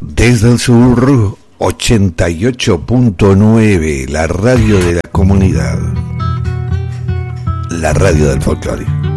Desde el sur, 88.9, la radio de la comunidad, la radio del folclore.